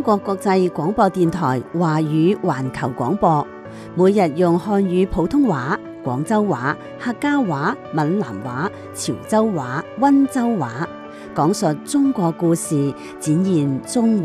國國際廣播電台華語環球廣播，每日用漢語普通話、廣州話、客家話、閩南話、潮州話、溫州話講述中國故事，展現中華